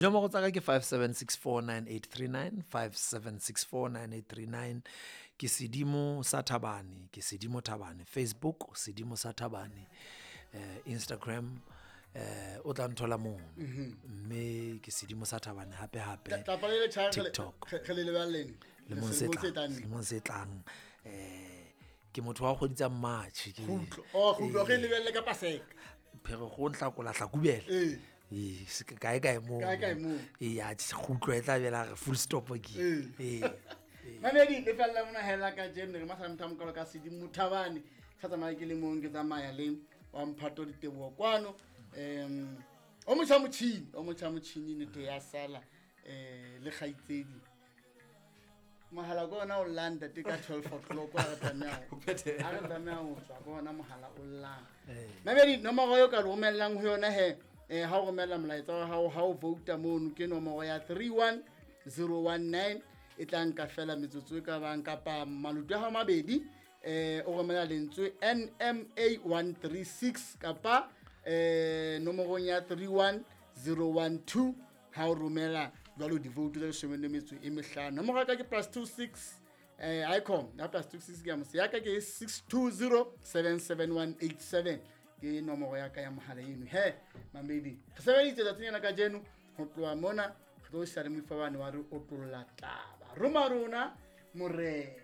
Nomoro tsa ka ke 57649839 57649839 ke Sedimo sa Thabane ke Sedimo Thabane Facebook Sedimo sa Thabane Instagram o tla nthola moo mme ke Sedimo sa Thabane hape TikTok le mo se tlang ke motho wa go ditsa match ke go ke lebelle ka paseka phego go ntlakola tlakubele se kae mo ya go tla bela full stop ke mamedi le fella mona hela ka jenne re masala mthamo ka Sedimo Thabane sa tsamaya ke le mong ke tsamaya le wa mphato ditebo kwano o mo tshamo ne te ya sala le khaitsedi mahala gona o landa te ka 12 o'clock wa tsamaya o tsamaya o tswa gona mohala o landa mamedi nomoro yo ka romellang ho yona ha o romela molaetsa wa hao ha o vouta mono ke nomoro ya 31019 e tla nka fela metsotso e ka bang kapa maluti ha mabedi o romela lentswe NMA 136 kapa nomoro ya 31012 ha o romela jwalo di vote tse shemene metso e mehlano nomoro ka ke +26 icon ya +26 ke mo ya ka ke 62077187 ke nomoro ya ka ya mohala eno mamedi re sebeditse tsa tsena ka jeno ho tloa mona re tlo share mo ifabane wa re o tlolla taba roma rona morena